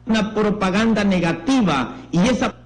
una propaganda negativa, y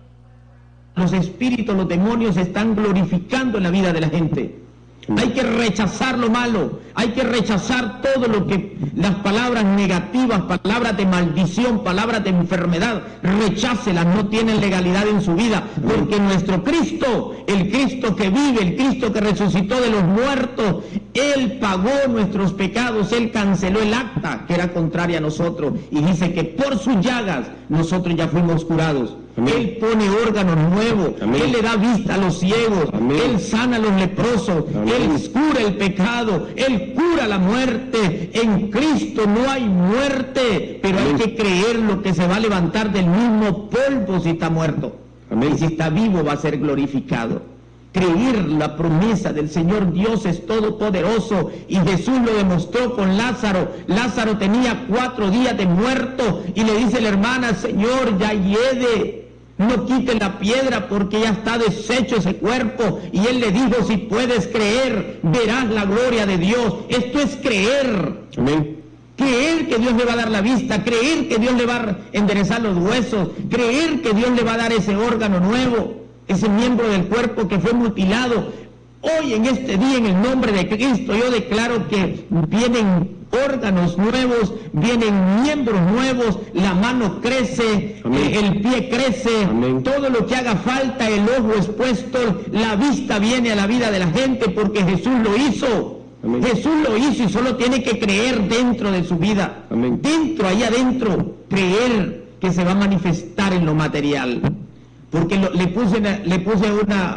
los espíritus, los demonios están glorificando en la vida de la gente. Hay que rechazar lo malo, hay que rechazar todo lo que, las palabras negativas, palabras de maldición, palabras de enfermedad, rechácelas, no tienen legalidad en su vida, porque nuestro Cristo, el Cristo que vive, el Cristo que resucitó de los muertos, Él pagó nuestros pecados, Él canceló el acta que era contraria a nosotros, y dice que por sus llagas nosotros ya fuimos curados. Amén. Él pone órganos nuevos. Amén. Él le da vista a los ciegos. Amén. Él sana a los leprosos. Amén. Él cura el pecado, Él cura la muerte. En Cristo no hay muerte, pero Amén. Hay que creer lo que se va a levantar del mismo polvo si está muerto. Amén. Y si está vivo va a ser glorificado. Creer la promesa del Señor Dios es todopoderoso, y Jesús lo demostró con Lázaro. Lázaro tenía 4 días de muerto y le dice la hermana: Señor, ya hiede, no quite la piedra porque ya está deshecho ese cuerpo. Y él le dijo: si puedes creer, verás la gloria de Dios. Esto es creer. Amén. Creer que Dios le va a dar la vista, creer que Dios le va a enderezar los huesos, creer que Dios le va a dar ese órgano nuevo, ese miembro del cuerpo que fue mutilado. Hoy, en este día, en el nombre de Cristo, yo declaro que vienen órganos nuevos, vienen miembros nuevos, la mano crece, el pie crece, Amén. Todo lo que haga falta, el ojo expuesto, la vista viene a la vida de la gente porque Jesús lo hizo. Amén. Jesús lo hizo y solo tiene que creer dentro de su vida. Amén. Dentro, ahí adentro, creer que se va a manifestar en lo material. Porque le puse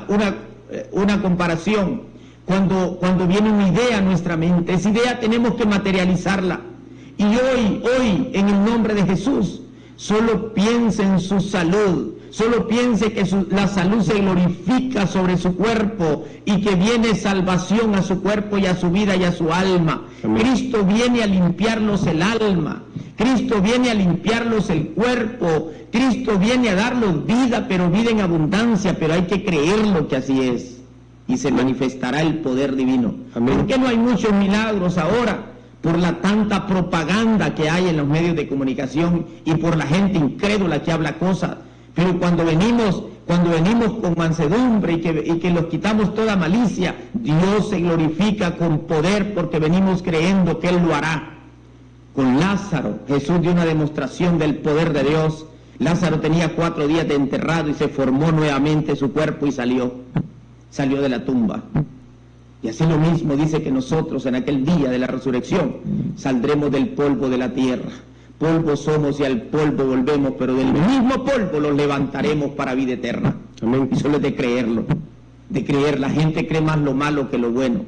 una comparación. Cuando viene una idea a nuestra mente, esa idea tenemos que materializarla. Y hoy, en el nombre de Jesús, solo piense en su salud, solo piense que la salud se glorifica sobre su cuerpo y que viene salvación a su cuerpo y a su vida y a su alma. Amén. Cristo viene a limpiarnos el alma, Cristo viene a limpiarnos el cuerpo, Cristo viene a darnos vida, pero vida en abundancia, pero hay que creerlo que así es. Y se manifestará el poder divino. Amén. ¿Por qué no hay muchos milagros ahora? Por la tanta propaganda que hay en los medios de comunicación y por la gente incrédula que habla cosas. Pero cuando venimos con mansedumbre y que los quitamos toda malicia, Dios se glorifica con poder porque venimos creyendo que Él lo hará. Con Lázaro, Jesús dio una demostración del poder de Dios. Lázaro tenía 4 días de enterrado y se formó nuevamente su cuerpo y salió de la tumba. Y así lo mismo dice que nosotros en aquel día de la resurrección saldremos del polvo de la tierra. Polvo somos y al polvo volvemos, pero del mismo polvo los levantaremos para vida eterna. Amén. Y solo es de creerlo, de creer. La gente cree más lo malo que lo bueno.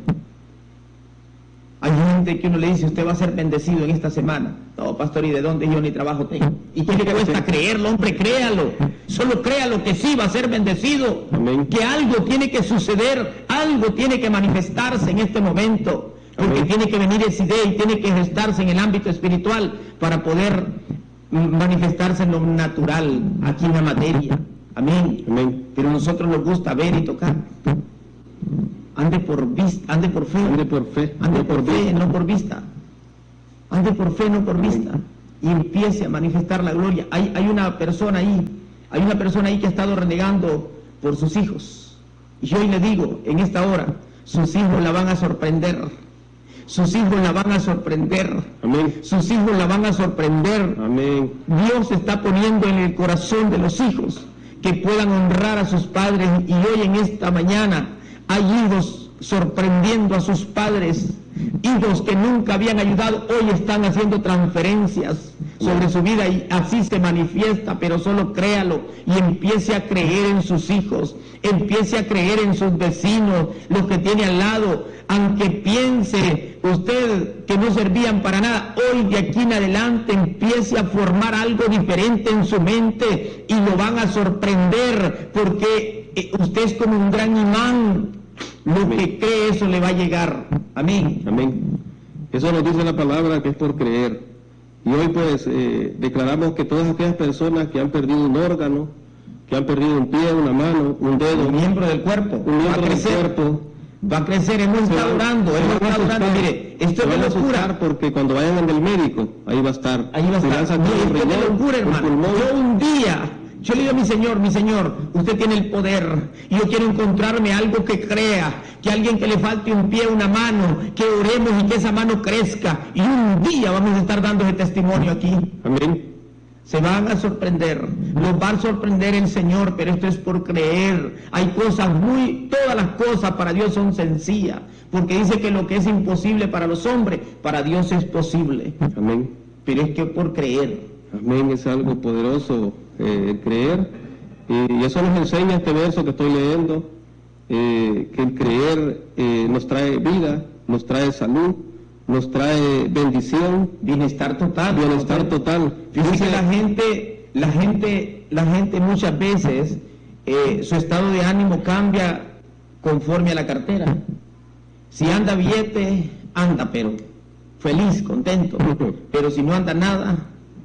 Hay gente que uno le dice: usted va a ser bendecido en esta semana. No, pastor, ¿y de dónde? Yo ni trabajo tengo. ¿Y qué le cuesta creerlo? Hombre, créalo. Solo créalo que sí va a ser bendecido. Amén. Que algo tiene que suceder, algo tiene que manifestarse en este momento. Porque Amén. Tiene que venir esa idea y tiene que gestarse en el ámbito espiritual para poder manifestarse en lo natural, aquí en la materia. Amén. Amén. Pero a nosotros nos gusta ver y tocar. Ande por vista, ande por fe, ande por fe, ande por fe, no por vista. Ande por fe, no por vista. Y empiece a manifestar la gloria. Hay una persona ahí que ha estado renegando por sus hijos. Y yo hoy le digo, en esta hora, sus hijos la van a sorprender. Sus hijos la van a sorprender. Amén. Sus hijos la van a sorprender. Amén. Dios está poniendo en el corazón de los hijos que puedan honrar a sus padres. Y hoy en esta mañana hay hijos sorprendiendo a sus padres, hijos que nunca habían ayudado, hoy están haciendo transferencias sobre su vida y así se manifiesta, pero solo créalo y empiece a creer en sus hijos, empiece a creer en sus vecinos, los que tiene al lado, aunque piense usted que no servían para nada, hoy de aquí en adelante empiece a formar algo diferente en su mente y lo van a sorprender porque usted es como un gran imán. Lo Amén. Que cree, eso le va a llegar. Amén. Amén. Eso nos dice la palabra que es por creer. Y hoy pues declaramos que todas aquellas personas que han perdido un órgano, que han perdido un pie, una mano, un dedo, un miembro del cuerpo, Va a crecer, hemos estado orando, mire, esto es locura. Porque cuando vayan al médico, ahí va a estar. Ahí va a estar. No, esto es locura, hermano. Yo le digo a mi Señor, usted tiene el poder, y yo quiero encontrarme algo que crea, que alguien que le falte un pie, una mano, que oremos y que esa mano crezca, y un día vamos a estar dando ese testimonio aquí. Amén. Se van a sorprender, los va a sorprender el Señor, pero esto es por creer. Hay cosas todas las cosas para Dios son sencillas, porque dice que lo que es imposible para los hombres, para Dios es posible. Amén. Pero es que por creer. Amén, es algo poderoso creer, y eso nos enseña este verso que estoy leyendo, que el creer nos trae vida, nos trae salud, nos trae bendición, bienestar total. Fíjense que la gente muchas veces su estado de ánimo cambia conforme a la cartera. Si anda billete, anda pero feliz, contento, pero si no anda nada,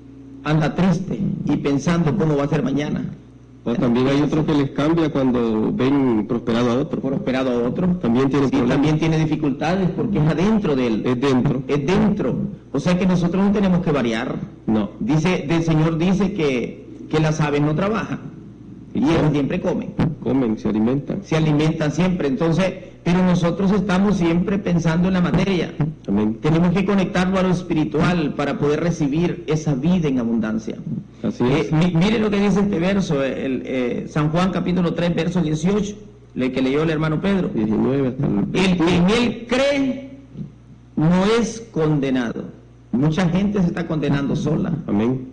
anda triste y pensando cómo va a ser mañana. O también hay otros que les cambia cuando ven prosperado a otro. También tiene problemas. También tiene dificultades porque es adentro de él. Es dentro. O sea que nosotros no tenemos que variar. No. El Señor dice que las aves no trabajan y ellos siempre comen. Se alimentan. Se alimentan siempre. Entonces, pero nosotros estamos siempre pensando en la materia. Amén. Tenemos que conectarlo a lo espiritual para poder recibir esa vida en abundancia. Así es. Mire lo que dice este verso, San Juan capítulo 3, verso 18, que leyó el hermano Pedro. 19 hasta el que en él cree no es condenado. Mucha gente se está condenando sola. Amén.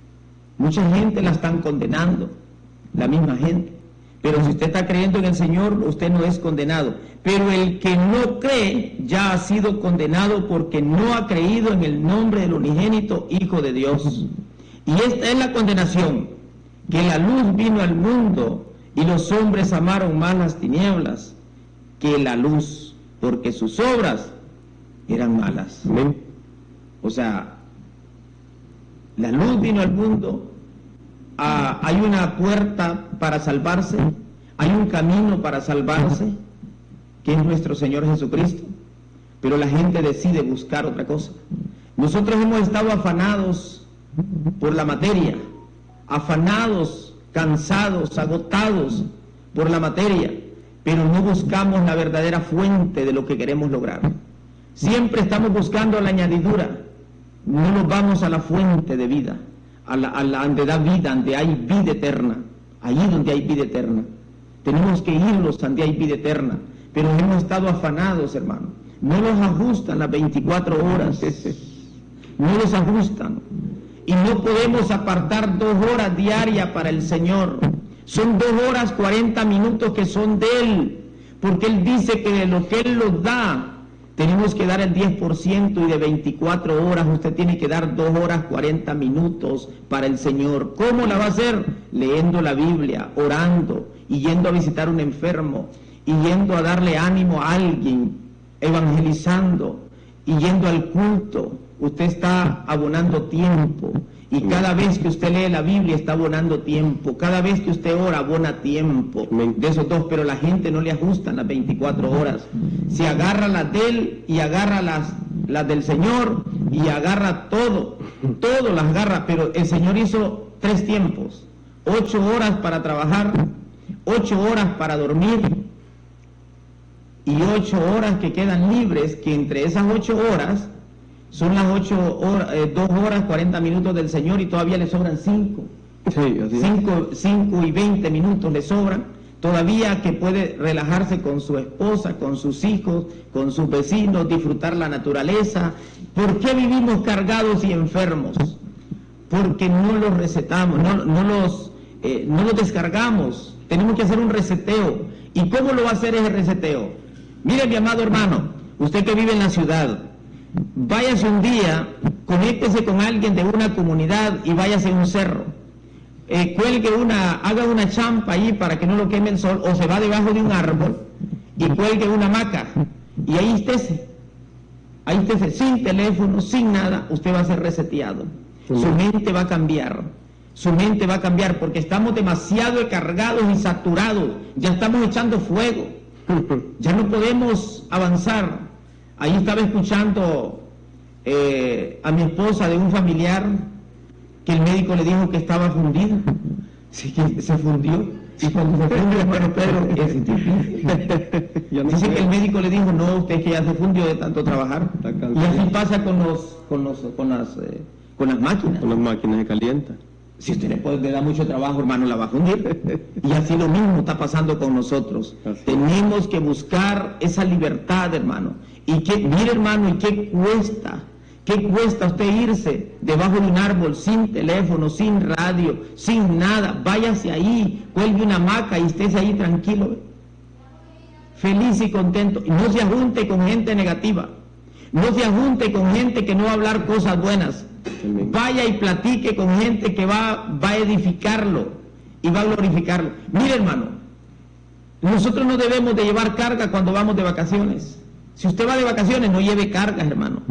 Mucha gente la están condenando, la misma gente. Pero si usted está creyendo en el Señor, usted no es condenado. Pero el que no cree ya ha sido condenado porque no ha creído en el nombre del unigénito Hijo de Dios. Y esta es la condenación, que la luz vino al mundo y los hombres amaron más las tinieblas que la luz, porque sus obras eran malas. Amén. O sea, la luz vino al mundo. Hay una puerta para salvarse, hay un camino para salvarse, que es nuestro Señor Jesucristo, pero la gente decide buscar otra cosa. Nosotros hemos estado afanados por la materia, afanados, cansados, agotados por la materia, pero no buscamos la verdadera fuente de lo que queremos lograr. Siempre estamos buscando la añadidura, no nos vamos a la fuente de vida. Donde da vida, donde hay vida eterna, ahí donde hay vida eterna. Tenemos que irnos donde hay vida eterna, pero hemos estado afanados, hermano. No los ajustan las 24 horas, no los ajustan. Y no podemos apartar 2 horas diarias para el Señor. Son 2 horas 40 minutos que son de Él, porque Él dice que de lo que Él nos da, tenemos que dar el 10% y de 24 horas usted tiene que dar 2 horas 40 minutos para el Señor. ¿Cómo la va a hacer? Leyendo la Biblia, orando, y yendo a visitar a un enfermo, y yendo a darle ánimo a alguien, evangelizando, y yendo al culto. Usted está abonando tiempo. Y cada vez que usted lee la Biblia está abonando tiempo. Cada vez que usted ora, abona tiempo. De esos 2, pero la gente no le ajustan las 24 horas. Se agarra las de él y agarra las del Señor y agarra todo las agarra. Pero el Señor hizo 3 tiempos. 8 horas para trabajar, 8 horas para dormir y 8 horas que quedan libres, que entre esas 8 horas son las 8 horas, 2 horas 40 minutos del Señor y todavía le sobran 5. Sí, 5 y 20 minutos le sobran. Todavía que puede relajarse con su esposa, con sus hijos, con sus vecinos, disfrutar la naturaleza. ¿Por qué vivimos cargados y enfermos? Porque no los recetamos, no los descargamos. Tenemos que hacer un reseteo. ¿Y cómo lo va a hacer ese reseteo? Mire, mi amado hermano, usted que vive en la ciudad, váyase un día, conéctese con alguien de una comunidad y váyase a un cerro. Haga una champa ahí para que no lo queme el sol, o se va debajo de un árbol y cuelgue una hamaca y ahí estése, sin teléfono, sin nada. Usted va a ser reseteado. Su mente va a cambiar, porque estamos demasiado cargados y saturados, ya estamos echando fuego. Ya no podemos avanzar. Ahí estaba escuchando a mi esposa de un familiar que el médico le dijo que estaba fundida. Sí, que se fundió. Y cuando se fundió, hermano Pedro, dice que el médico le dijo, no, usted es que ya se fundió de tanto trabajar. Y así pasa con las máquinas. Con las máquinas de calienta. Si usted le da mucho trabajo, hermano, la va a fundir. Y así lo mismo está pasando con nosotros. Tenemos que buscar esa libertad, hermano. Y que, mire, hermano, ¿y qué cuesta? ¿Qué cuesta usted irse debajo de un árbol sin teléfono, sin radio, sin nada? Váyase ahí, cuelgue una hamaca y estése ahí tranquilo, feliz y contento. Y no se ajunte con gente negativa. No se ajunte con gente que no va a hablar cosas buenas. Vaya y platique con gente que va a edificarlo y va a glorificarlo. Mire, hermano, nosotros no debemos de llevar carga cuando vamos de vacaciones. Si usted va de vacaciones, no lleve cargas, hermano.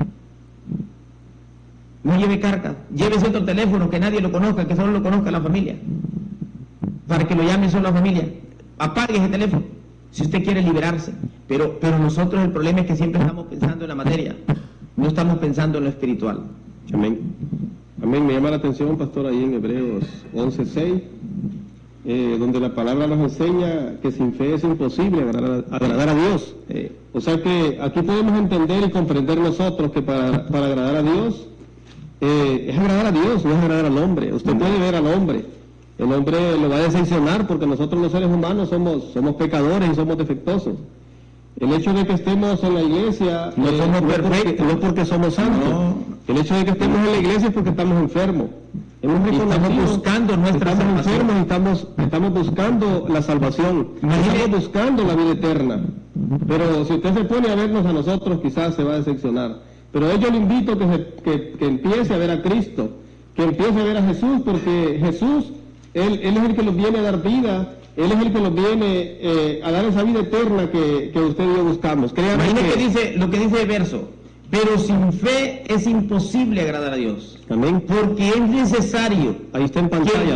No lleve carga. Llévese otro teléfono que nadie lo conozca, que solo lo conozca la familia, para que lo llame solo la familia. Apague ese teléfono si usted quiere liberarse. Pero nosotros el problema es que siempre estamos pensando en la materia, no estamos pensando en lo espiritual. Amén. Amén. Me llama la atención, pastor, ahí en Hebreos 11:6, donde la palabra nos enseña que sin fe es imposible agradar a Dios. O sea que aquí podemos entender y comprender nosotros que para agradar a Dios, es agradar a Dios, no es agradar al hombre. Usted puede ver al hombre, el hombre lo va a decepcionar porque nosotros los seres humanos somos pecadores y somos defectuosos. El hecho de que estemos en la iglesia no somos perfectos, no es porque somos santos. No. El hecho de que estemos en la iglesia es porque estamos enfermos. Estamos buscando nuestra salvación. Estamos enfermos y estamos buscando la salvación. Estamos buscando la vida eterna. Pero si usted se pone a vernos a nosotros, quizás se va a decepcionar. Pero yo le invito que empiece a ver a Cristo, que empiece a ver a Jesús, porque Jesús, Él es el que nos viene a dar vida, Él es el que nos viene a dar esa vida eterna que usted y yo buscamos. Imagínate lo que dice el verso, pero sin fe es imposible agradar a Dios. Amén. Porque es necesario, ahí está en pantalla,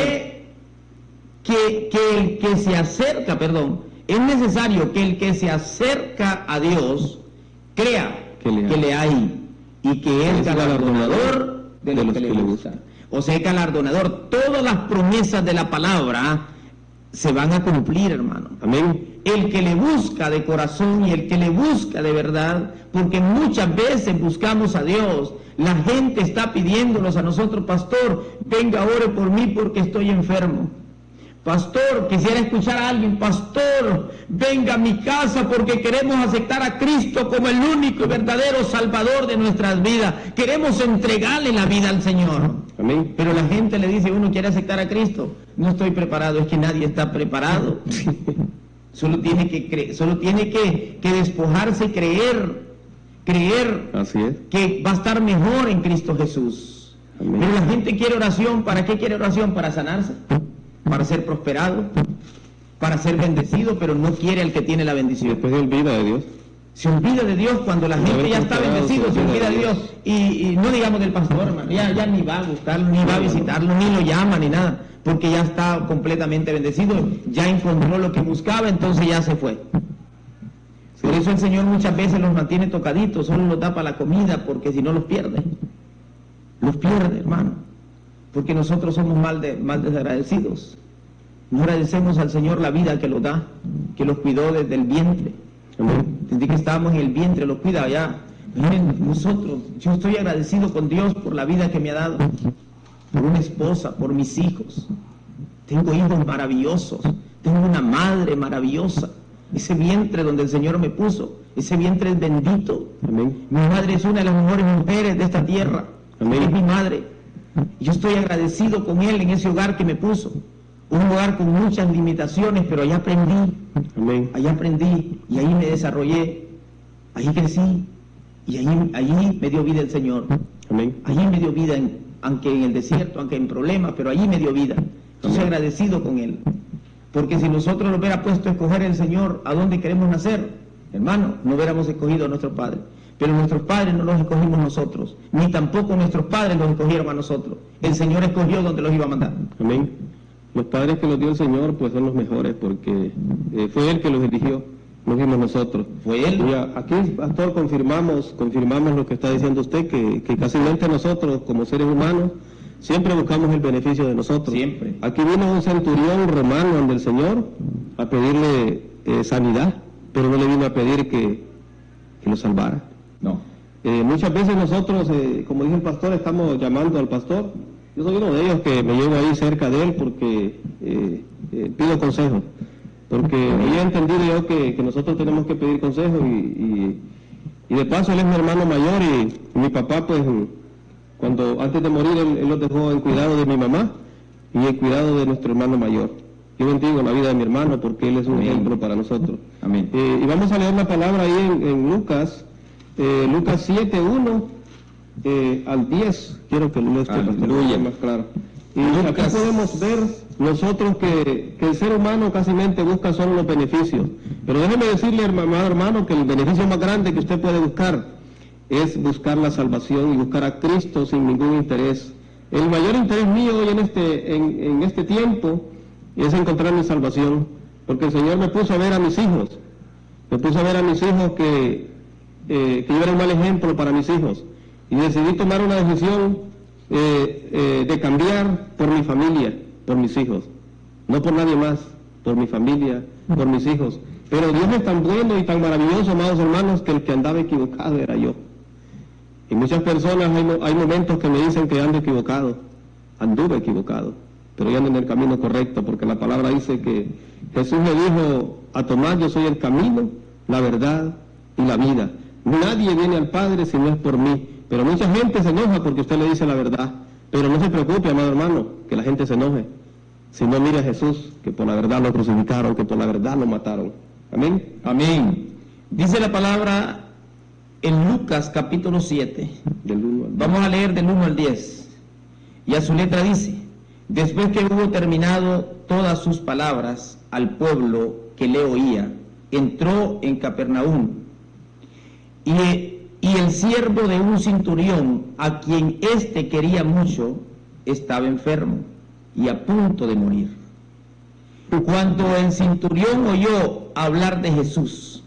que el que se acerca, es necesario que el que se acerca a Dios crea que le hay y que es galardonador de los que le gustan. O sea, galardonador. Todas las promesas de la palabra se van a cumplir, hermano. Amén. El que le busca de corazón y el que le busca de verdad, porque muchas veces buscamos a Dios. La gente está pidiéndonos a nosotros, pastor, venga, ore por mí porque estoy enfermo. Pastor, quisiera escuchar a alguien, pastor, venga a mi casa porque queremos aceptar a Cristo como el único y verdadero Salvador de nuestras vidas. Queremos entregarle la vida al Señor. Amén. Pero la gente le dice, uno quiere aceptar a Cristo. No estoy preparado, es que nadie está preparado. Solo tiene que despojarse y creer Así es. que va a estar mejor en Cristo Jesús. Amén. Pero la gente quiere oración. ¿Para qué quiere oración? Para sanarse, para ser prosperado, para ser bendecido, pero no quiere al que tiene la bendición. Después se olvida de Dios. Se olvida de Dios cuando la gente ya está bendecido, se olvida de Dios. Y no digamos del pastor, hermano, ya ni va a buscarlo, ni va a visitarlo, ni lo llama, ni nada, porque ya está completamente bendecido, ya encontró lo que buscaba, entonces ya se fue. Por eso el Señor muchas veces los mantiene tocaditos, solo los da para la comida, porque si no los pierde. Los pierde, hermano, porque nosotros somos mal desagradecidos. No agradecemos al Señor la vida que los da, que los cuidó desde el vientre. Desde que estábamos en el vientre, los cuida ya. Miren, yo estoy agradecido con Dios por la vida que me ha dado, por una esposa, por mis hijos. Tengo hijos maravillosos, tengo una madre maravillosa. Ese vientre donde el Señor me puso, ese vientre es bendito. Amén. Mi madre es una de las mejores mujeres de esta tierra. Amén. Es mi madre. Yo estoy agradecido con Él en ese hogar que me puso. Un hogar con muchas limitaciones, pero allá aprendí. Amén. Allá aprendí y ahí me desarrollé. Ahí crecí y allí me dio vida el Señor. Amén. Allí me dio vida, aunque en el desierto, aunque en problemas, pero allí me dio vida. Estoy agradecido con Él. Porque si nosotros lo hubiera puesto a escoger el Señor a dónde queremos nacer, hermano, no hubiéramos escogido a nuestros padres. Pero nuestros padres no los escogimos nosotros, ni tampoco nuestros padres los escogieron a nosotros. El Señor escogió donde los iba a mandar. Amén. Los padres que nos dio el Señor pues son los mejores porque fue Él que los eligió. no fuimos nosotros. Fue Él. Y aquí, pastor, confirmamos lo que está diciendo usted, que casi nosotros, como seres humanos, siempre buscamos el beneficio de nosotros. Siempre. Aquí vino un centurión romano ante el Señor a pedirle sanidad, pero no le vino a pedir que lo salvara. No. Muchas veces nosotros, como dice el pastor, estamos llamando al pastor. Yo soy uno de ellos que me llevo ahí cerca de él porque pido consejo. Porque he entendido yo que nosotros tenemos que pedir consejo y de paso él es mi hermano mayor y mi papá, pues, cuando antes de morir él los dejó en cuidado de mi mamá y en cuidado de nuestro hermano mayor. Yo bendigo la vida de mi hermano porque él es un ejemplo para nosotros. Amén. Y vamos a leer la palabra ahí en Lucas 7:1 al 10. Quiero que lo lea usted, Aleluya. más claro. Y aquí podemos ver nosotros que el ser humano casi busca solo los beneficios. Pero déjeme decirle, hermano, que el beneficio más grande que usted puede buscar es buscar la salvación y buscar a Cristo sin ningún interés. El mayor interés mío hoy en este tiempo es encontrar mi salvación, porque el Señor me puso a ver a mis hijos. Me puso a ver a mis hijos que yo era un mal ejemplo para mis hijos. Y decidí tomar una decisión de cambiar por mi familia, por mis hijos. No por nadie más, por mi familia, por mis hijos. Pero Dios es tan bueno y tan maravilloso, amados hermanos, que el que andaba equivocado era yo. Y muchas personas, hay momentos que me dicen que ando equivocado. Anduve equivocado, pero yo ando en el camino correcto, porque la palabra dice que Jesús le dijo a Tomás: yo soy el camino, la verdad y la vida. Nadie viene al Padre si no es por mí. Pero mucha gente se enoja porque usted le dice la verdad. Pero no se preocupe, amado hermano, que la gente se enoje. Si no, mire a Jesús, que por la verdad lo crucificaron, que por la verdad lo mataron. Amén. Amén. Dice la palabra en Lucas capítulo 7. Del 1 al 10. Vamos a leer del 1 al 10. Y a su letra dice: después que hubo terminado todas sus palabras al pueblo que le oía, entró en Capernaum. Y el siervo de un centurión, a quien éste quería mucho, estaba enfermo y a punto de morir. Cuando el centurión oyó hablar de Jesús,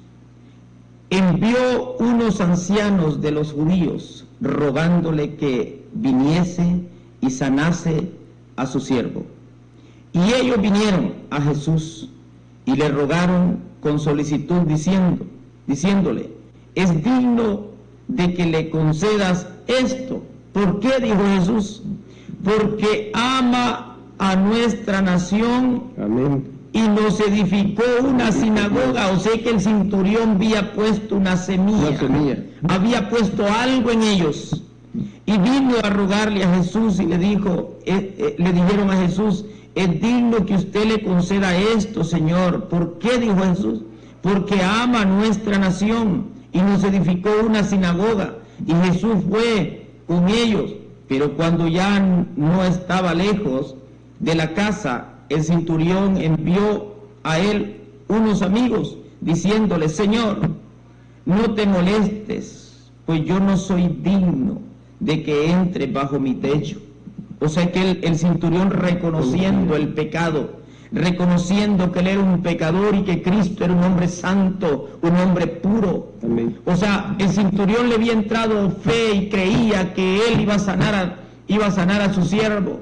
envió unos ancianos de los judíos, rogándole que viniese y sanase a su siervo. Y ellos vinieron a Jesús y le rogaron con solicitud, diciéndole: es digno de que le concedas esto. ¿Por qué? Dijo Jesús: porque ama a nuestra nación. Amén. Y nos edificó una sinagoga. O sea que el centurión había puesto una semilla. Había puesto algo en ellos. Y vino a rogarle a Jesús y le dijeron a Jesús: es digno que usted le conceda esto, Señor. ¿Por qué? Dijo Jesús: porque ama a nuestra nación y nos edificó una sinagoga. Y Jesús fue con ellos, pero cuando ya no estaba lejos de la casa, el centurión envió a él unos amigos, diciéndole: Señor, no te molestes, pues yo no soy digno de que entre bajo mi techo. O sea que el centurión, reconociendo el pecado, reconociendo que él era un pecador y que Cristo era un hombre santo, un hombre puro. Amén. O sea, el centurión le había entrado fe y creía que él iba a sanar a su siervo.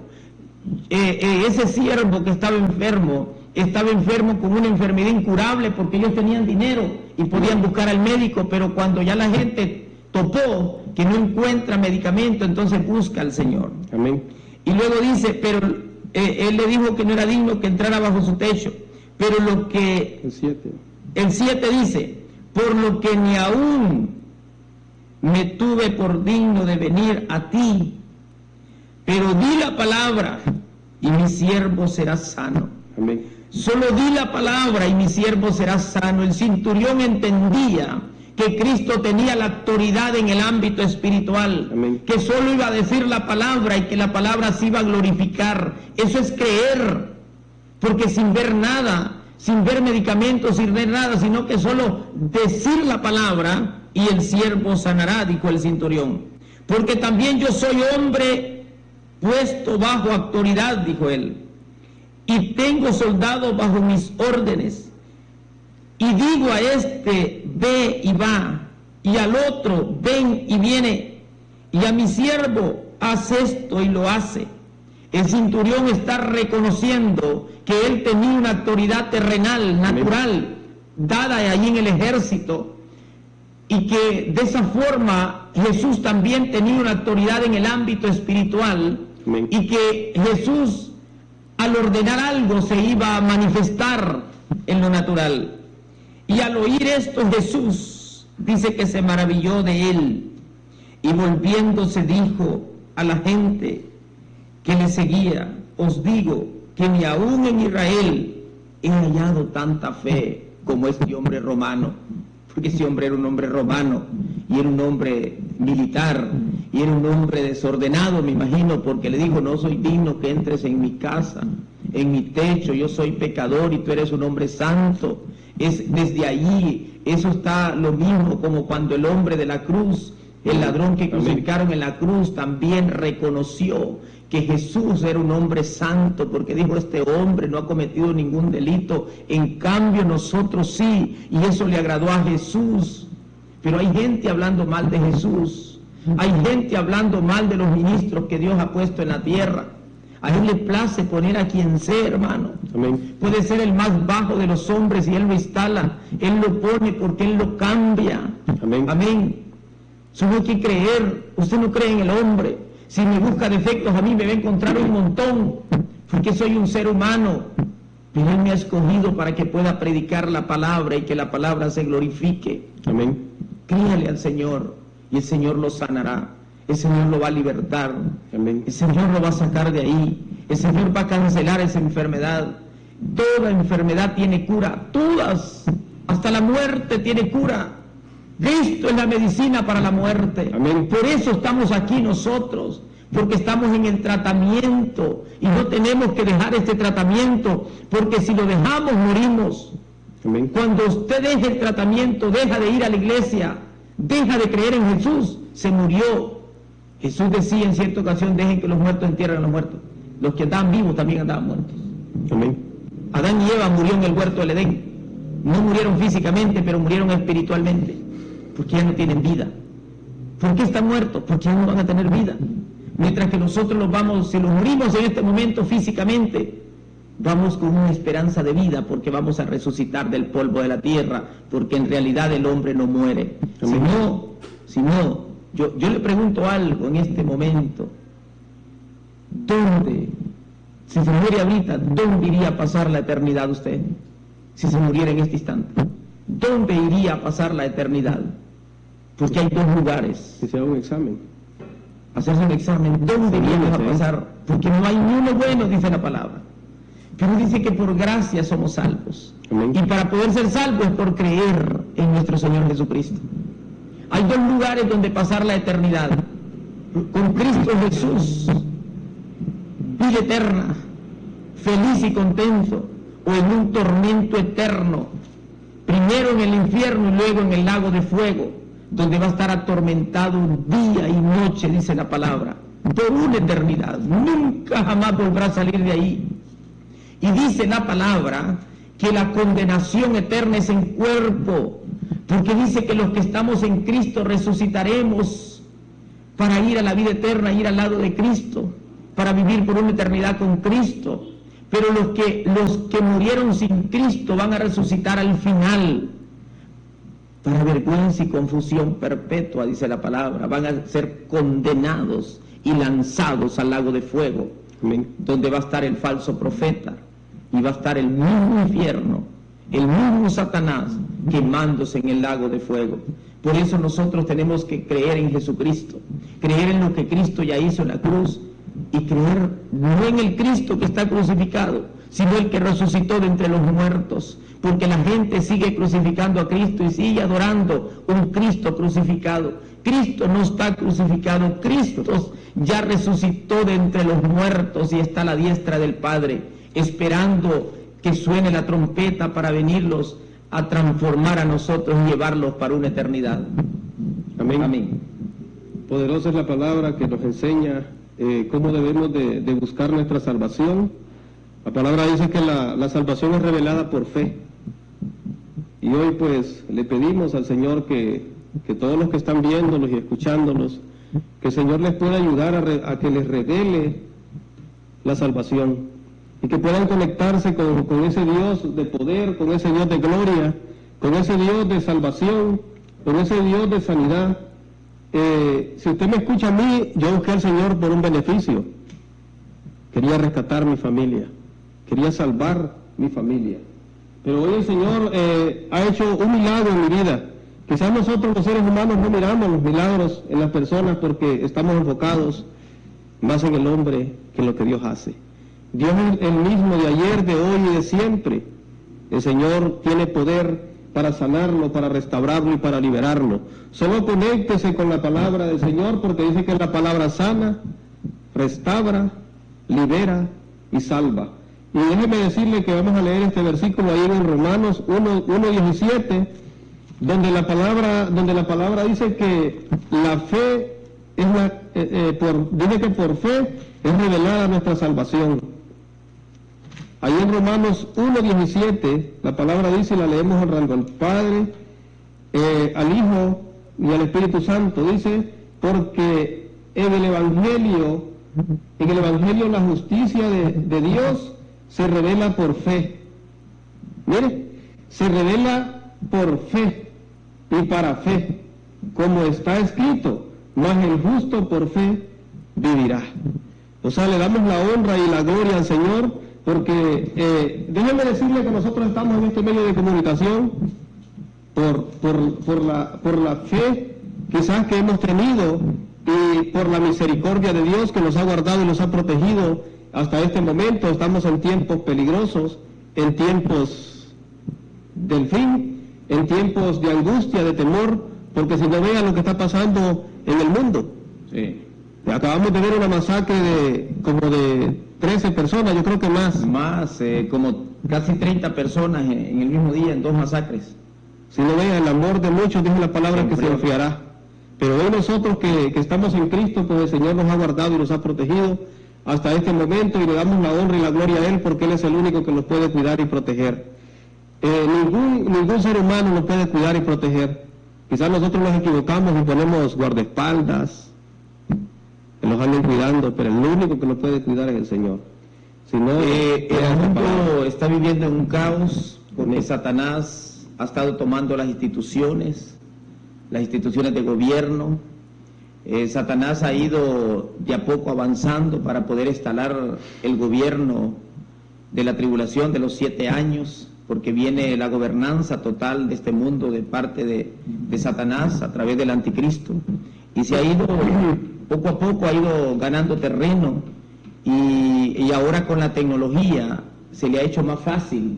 Ese siervo que estaba enfermo con una enfermedad incurable, porque ellos tenían dinero y podían buscar al médico, pero cuando ya la gente topó que no encuentra medicamento, entonces busca al Señor. Amén. Y luego dice, pero él le dijo que no era digno que entrara bajo su techo. Pero lo que... El 7 dice: por lo que ni aún me tuve por digno de venir a ti, pero di la palabra y mi siervo será sano. Amén. Solo di la palabra y mi siervo será sano. El centurión entendía que Cristo tenía la autoridad en el ámbito espiritual. Amén. Que solo iba a decir la palabra y que la palabra se iba a glorificar. Eso es creer, porque sin ver nada, sin ver medicamentos, sin ver nada, sino que solo decir la palabra y el siervo sanará, dijo el centurión. Porque también yo soy hombre puesto bajo autoridad, dijo él, y tengo soldados bajo mis órdenes. y digo a este, ve y va, y al otro, ven y viene, y a mi siervo, haz esto y lo hace. El centurión está reconociendo que él tenía una autoridad terrenal, natural, dada allí en el ejército, y que de esa forma Jesús también tenía una autoridad en el ámbito espiritual, y que Jesús, al ordenar algo, se iba a manifestar en lo natural. Y al oír esto, Jesús dice que se maravilló de él, y volviéndose dijo a la gente que le seguía: os digo que ni aún en Israel he hallado tanta fe como este hombre romano. Porque ese hombre era un hombre romano, y era un hombre militar, y era un hombre desordenado, me imagino, porque le dijo: no soy digno que entres en mi casa, en mi techo, yo soy pecador y tú eres un hombre santo. Desde allí, eso está lo mismo como cuando el hombre de la cruz, el ladrón que crucificaron en la cruz, también reconoció que Jesús era un hombre santo, porque dijo: este hombre no ha cometido ningún delito, en cambio nosotros sí, y eso le agradó a Jesús. Pero hay gente hablando mal de Jesús, hay gente hablando mal de los ministros que Dios ha puesto en la tierra. A Él le place poner a quien sea, hermano. Amén. Puede ser el más bajo de los hombres y Él lo instala, Él lo pone porque Él lo cambia. Amén. Amén. Solo hay que creer. Usted no cree en el hombre. Si me busca defectos, a mí me va a encontrar un montón, porque soy un ser humano. Pero Él me ha escogido para que pueda predicar la palabra y que la palabra se glorifique. Amén. Créale al Señor y el Señor lo sanará. El Señor lo va a libertar. Amén. El Señor lo va a sacar de ahí. El Señor va a cancelar esa enfermedad. Toda enfermedad tiene cura. Todas. Hasta la muerte tiene cura. Cristo es la medicina para la muerte. Amén. Por eso estamos aquí nosotros, porque estamos en el tratamiento y no tenemos que dejar este tratamiento, porque si lo dejamos morimos. Amén. Cuando usted deje el tratamiento, deja de ir a la iglesia, deja de creer en Jesús, se murió. Jesús decía en cierta ocasión: dejen que los muertos entierren a los muertos. Los que andaban vivos también andaban muertos. Amén. Adán y Eva murieron en el huerto del Edén. No murieron físicamente, pero murieron espiritualmente, porque ya no tienen vida. ¿Por qué están muertos? Porque ya no van a tener vida. Mientras que nosotros los vamos, si los morimos en este momento físicamente, vamos con una esperanza de vida, porque vamos a resucitar del polvo de la tierra, porque en realidad el hombre no muere. Si no, yo le pregunto algo en este momento: ¿dónde, si se muere ahorita, dónde iría a pasar la eternidad usted? Si se muriera en este instante, ¿dónde iría a pasar la eternidad? Porque hay dos lugares. Que sea un examen. Hacerse un examen. ¿Dónde iríamos a pasar? Porque no hay ni uno bueno, dice la palabra. Pero dice que por gracia somos salvos. Amén. Y para poder ser salvos es por creer en nuestro Señor Jesucristo. Hay dos lugares donde pasar la eternidad: con Cristo Jesús, vida eterna, feliz y contento, o en un tormento eterno, primero en el infierno y luego en el lago de fuego, donde va a estar atormentado día y noche, dice la palabra, por una eternidad. Nunca jamás volverá a salir de ahí. Y dice la palabra que la condenación eterna es en cuerpo, porque dice que los que estamos en Cristo resucitaremos para ir a la vida eterna, ir al lado de Cristo, para vivir por una eternidad con Cristo. Pero los que murieron sin Cristo van a resucitar al final, para vergüenza y confusión perpetua, dice la palabra. Van a ser condenados y lanzados al lago de fuego. Amén. Donde va a estar el falso profeta y va a estar el mismo infierno, el mismo Satanás quemándose en el lago de fuego. Por eso nosotros tenemos que creer en Jesucristo, creer en lo que Cristo ya hizo en la cruz, y creer no en el Cristo que está crucificado, sino el que resucitó de entre los muertos, porque la gente sigue crucificando a Cristo y sigue adorando un Cristo crucificado. Cristo no está crucificado, Cristo ya resucitó de entre los muertos y está a la diestra del Padre, esperando que suene la trompeta para venirlos a transformar a nosotros y llevarlos para una eternidad. Amén. Amén. Poderosa es la palabra que nos enseña cómo debemos de buscar nuestra salvación. La palabra dice que la salvación es revelada por fe. Y hoy pues le pedimos al Señor que todos los que están viéndonos y escuchándonos, que el Señor les pueda ayudar a que les revele la salvación y que puedan conectarse con ese Dios de poder, con ese Dios de gloria, con ese Dios de salvación, con ese Dios de sanidad. Si usted me escucha a mí, yo busqué al Señor por un beneficio. Quería rescatar mi familia, quería salvar mi familia. Pero hoy el Señor ha hecho un milagro en mi vida. Quizás nosotros los seres humanos no miramos los milagros en las personas porque estamos enfocados más en el hombre que en lo que Dios hace. Dios es el mismo de ayer, de hoy y de siempre. El Señor tiene poder para sanarlo, para restaurarlo y para liberarlo. Solo conéctese con la palabra del Señor, porque dice que la palabra sana, restaura, libera y salva. Y déjeme decirle que vamos a leer este versículo ahí en Romanos 1:17, donde la palabra dice que la fe es dice que por fe es revelada nuestra salvación. Ahí en Romanos 1:17, la palabra dice, y la leemos honrando al Padre, al Hijo y al Espíritu Santo. Dice, porque en el Evangelio la justicia de Dios se revela por fe. Mire, se revela por fe y para fe, como está escrito, mas el justo por fe vivirá. O sea, le damos la honra y la gloria al Señor, porque déjenme decirle que nosotros estamos en este medio de comunicación por la fe quizás que hemos tenido y por la misericordia de Dios que nos ha guardado y nos ha protegido hasta este momento. Estamos en tiempos peligrosos, en tiempos del fin, en tiempos de angustia, de temor, porque si no vean lo que está pasando en el mundo. Sí. Acabamos de ver una masacre de 13 personas, yo creo que más. Como casi 30 personas en el mismo día, en 2 masacres. Si no vean, el amor de muchos, dice la palabra, que se enfriará. Pero hoy nosotros que estamos en Cristo, pues el Señor nos ha guardado y nos ha protegido hasta este momento, y le damos la honra y la gloria a Él, porque Él es el único que nos puede cuidar y proteger. Ningún ser humano nos puede cuidar y proteger. Quizás nosotros nos equivocamos y ponemos guardaespaldas que nos anden cuidando, pero el único que nos puede cuidar es el Señor. Si no, el mundo está viviendo en un caos, porque Satanás ha estado tomando las instituciones de gobierno. Satanás ha ido de a poco avanzando para poder instalar el gobierno de la tribulación de los 7 años, porque viene la gobernanza total de este mundo de parte de Satanás a través del anticristo, y se ha ido poco a poco, ha ido ganando terreno, y ahora con la tecnología se le ha hecho más fácil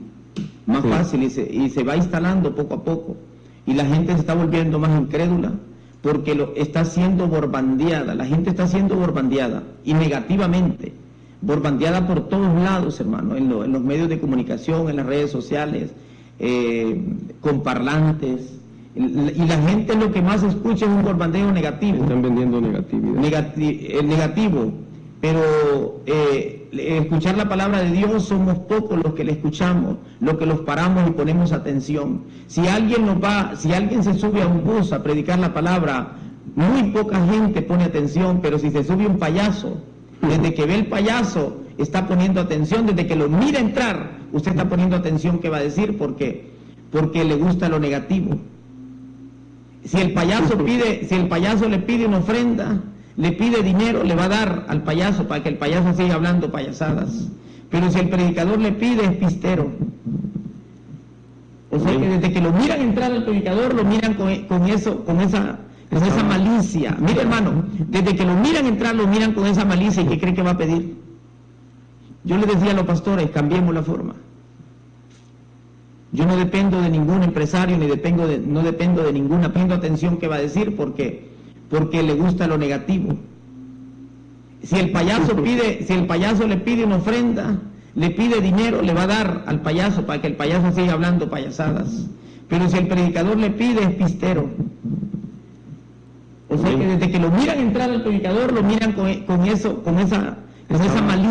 y se va instalando poco a poco, y la gente se está volviendo más incrédula porque está siendo borbandeada. La gente está siendo borbandeada, y negativamente borbandeada por todos lados, hermano, en los medios de comunicación, en las redes sociales, con parlantes, y la gente lo que más escucha es un bombardeo negativo. Están vendiendo negatividad. Negativo, pero escuchar la palabra de Dios somos pocos los que le escuchamos, los que los paramos y ponemos atención. Si alguien se sube a un bus a predicar la palabra, muy poca gente pone atención, pero si se sube un payaso, desde que ve el payaso está poniendo atención, desde que lo mira entrar, usted está poniendo atención qué va a decir, porque le gusta lo negativo. Si el payaso le pide una ofrenda, le pide dinero, le va a dar al payaso para que el payaso siga hablando payasadas. Pero si el predicador le pide, es pistero. O sea que desde que lo miran entrar al predicador, lo miran con esa malicia. Mire, hermano, desde que lo miran entrar, lo miran con esa malicia. ¿Y qué cree que va a pedir? Yo le decía a los pastores, cambiemos la forma. Yo no dependo de ningún empresario, no dependo de ninguna, prendo atención qué va a decir, porque le gusta lo negativo. Si el payaso le pide una ofrenda, le pide dinero, le va a dar al payaso para que el payaso siga hablando payasadas. Pero si el predicador le pide, es pistero. O sea que desde que lo miran entrar al predicador, lo miran con esa malicia.